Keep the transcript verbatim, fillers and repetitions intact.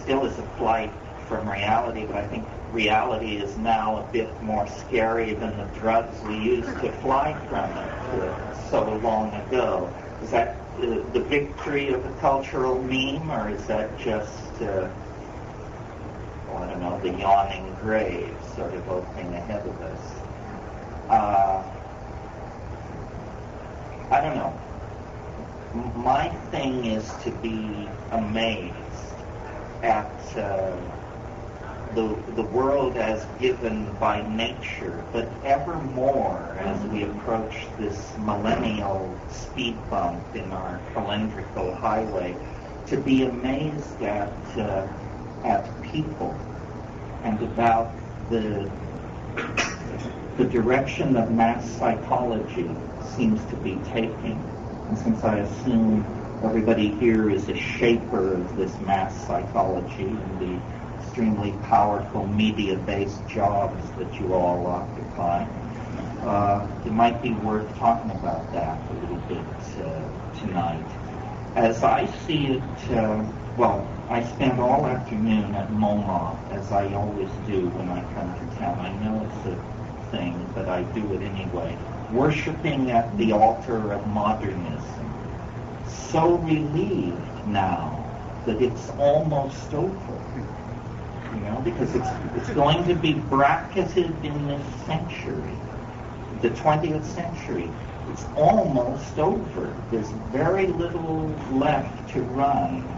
still is a flight from reality, but I think reality is now a bit more scary than the drugs we used to fly from it uh, so long ago. Is that uh, the victory of the cultural meme, or is that just, uh, well, I don't know, the yawning grave sort of opening ahead of us? Uh, I don't know. M- my thing is to be amazed at uh, the the world as given by nature, but ever more as we approach this millennial speed bump in our calendrical highway, to be amazed at uh, at people and about the the direction that mass psychology seems to be taking. And since I assume everybody here is a shaper of this mass psychology and the extremely powerful media-based jobs that you all occupy, uh, it might be worth talking about that a little bit uh, tonight. As I see it, uh, well, I spend all afternoon at MoMA, as I always do when I come to town. I know it's a thing, but I do it anyway. Worshipping at the altar of modernism. So relieved now that it's almost over. You know, because it's it's going to be bracketed in this century, the twentieth century. It's almost over. There's very little left to run.